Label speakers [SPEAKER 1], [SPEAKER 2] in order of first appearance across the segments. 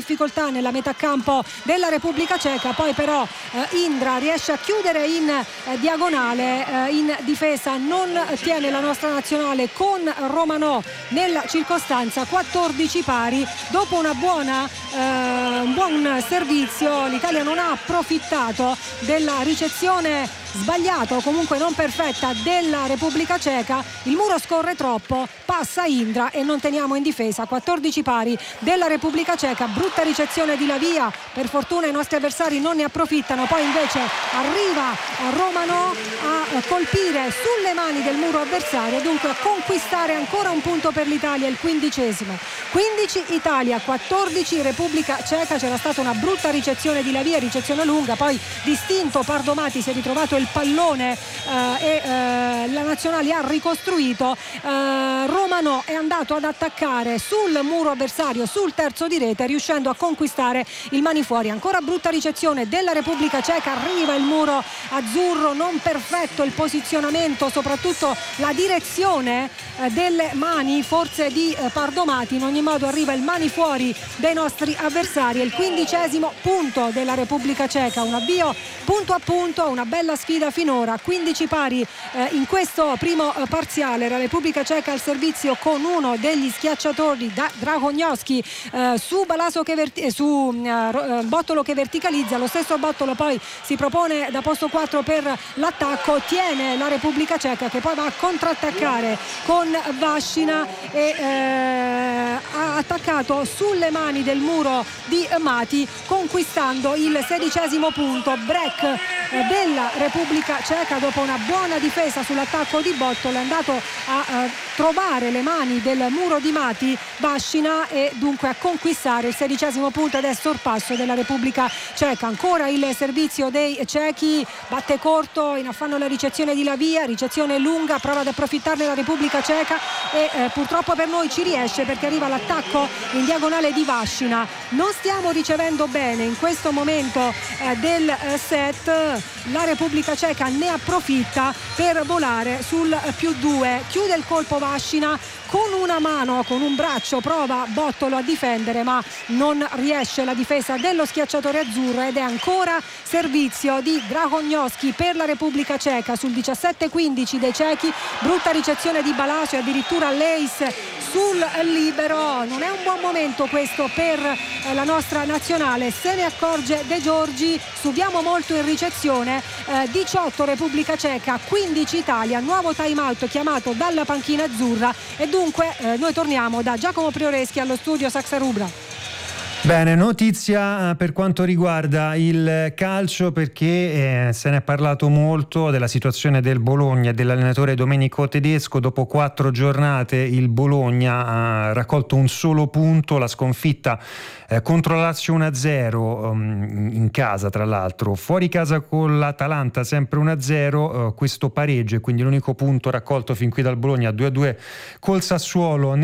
[SPEAKER 1] difficoltà nella metà campo della Repubblica Ceca, poi però Indra riesce a chiudere in diagonale, in difesa non tiene la nostra nazionale con Romanò nella circostanza. 14 pari dopo un buon servizio. L'Italia non ha approfittato della ricezione sbagliata o comunque non perfetta della Repubblica Ceca. Il muro scorre troppo, passa Indra e non teniamo in difesa. 14 pari della Repubblica Ceca, brutta ricezione di Lavia, per fortuna i nostri avversari non ne approfittano, poi invece arriva Romanò a colpire sulle mani del muro avversario, dunque a conquistare ancora un punto per l'Italia, il 15°. 15 Italia, 14 Repubblica Ceca. C'era stata una brutta ricezione di Lavia, ricezione lunga, poi distinto Pardomati, si è ritrovato il pallone e la nazionale ha ricostruito. Romanò è andato ad attaccare sul muro avversario, sul terzo di rete, riuscendo a conquistare il mani fuori. Ancora brutta ricezione della Repubblica Ceca, arriva il muro azzurro, non perfetto il posizionamento, soprattutto la direzione delle mani, forse di Pardomati. In ogni modo arriva il mani fuori dei nostri avversari. È il 15° punto della Repubblica Ceca, un avvio punto a punto, una bella sfida finora. 15 pari in questo primo parziale. La Repubblica Ceca al servizio con uno degli schiacciatori, Dragonioski, su Bottolo che verticalizza. Lo stesso Bottolo poi si propone da posto 4 per l'attacco, tiene la Repubblica Ceca che poi va a contrattaccare con Vascina e ha attaccato sulle mani del muro di Mati, conquistando il 16° punto. Break della Repubblica Ceca dopo una buona difesa sull'attacco di Bottolo, è andato a trovare le mani del muro di Mati Vascina e dunque a conquistare il 16° punto ed è sorpasso della Repubblica Ceca. Ancora il servizio dei cechi, batte corto, in affanno la ricezione di Lavia, ricezione lunga, prova ad approfittarne la Repubblica Ceca e purtroppo per noi ci riesce, perché arriva l'attacco in diagonale di Vascina. Non stiamo ricevendo bene in questo momento del set. La Repubblica Ceca ne approfitta per volare sul +2, chiude il colpo Vascina con una mano, con un braccio prova Bottolo a difendere, ma non riesce la difesa dello schiacciatore azzurro ed è ancora servizio di Dragonioski per la Repubblica Ceca sul 17-15 dei cechi. Brutta ricezione di Balacio e addirittura Leis sul libero. Non è un buon momento questo per la nostra nazionale, se ne accorge De Giorgi. Subiamo molto in ricezione. 18 Repubblica Ceca, 15 Italia. Nuovo time out chiamato dalla panchina azzurra e dunque noi torniamo da Giacomo Prioreschi allo studio Saxa Rubra.
[SPEAKER 2] Bene, notizia per quanto riguarda il calcio, perché se ne è parlato molto della situazione del Bologna e dell'allenatore Domenico Tedesco. Dopo 4 giornate il Bologna ha raccolto un solo punto, la sconfitta contro Lazio 1-0 in casa, tra l'altro. Fuori casa con l'Atalanta sempre 1-0, questo pareggio e quindi l'unico punto raccolto fin qui dal Bologna. 2-2 col Sassuolo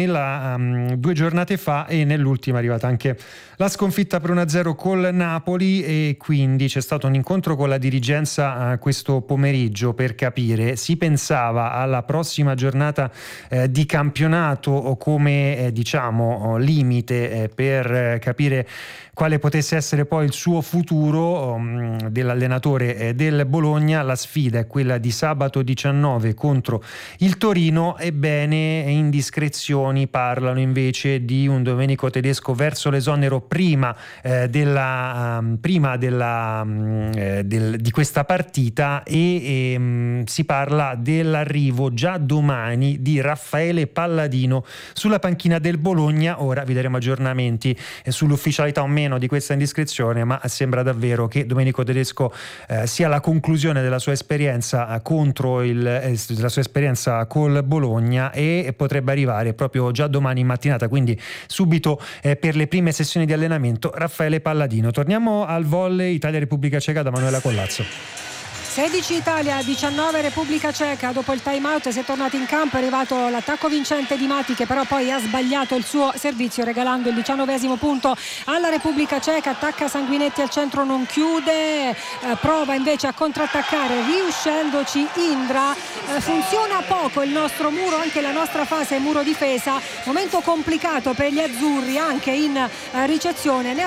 [SPEAKER 2] 2 giornate fa, e nell'ultima è arrivata anche la sconfitta per 1-0 col Napoli, e quindi c'è stato un incontro con la dirigenza questo pomeriggio per capire. Si pensava alla prossima giornata di campionato come limite per capire quale potesse essere poi il suo futuro dell'allenatore del Bologna. La sfida è quella di sabato 19 contro il Torino. Ebbene, indiscrezioni parlano invece di un Domenico Tedesco verso l'esonero prima di questa partita, e si parla dell'arrivo già domani di Raffaele Palladino sulla panchina del Bologna. Ora vi daremo aggiornamenti sull'ufficialità o meno di questa indiscrezione, ma sembra davvero che Domenico Tedesco sia alla conclusione della sua esperienza della sua esperienza col Bologna, e potrebbe arrivare proprio già domani in mattinata, quindi subito per le prime sessioni di allenamento Raffaele Palladino. Torniamo al volley Italia-Repubblica Ceca da Manuela Collazzo.
[SPEAKER 1] 16 Italia, 19 Repubblica Ceca. Dopo il time out si è tornati in campo, è arrivato l'attacco vincente di Mati, che però poi ha sbagliato il suo servizio regalando il 19° punto alla Repubblica Ceca. Attacca Sanguinetti al centro, non chiude, prova invece a contrattaccare riuscendoci Indra. Funziona poco il nostro muro, anche la nostra fase muro difesa, momento complicato per gli azzurri anche in ricezione. Ne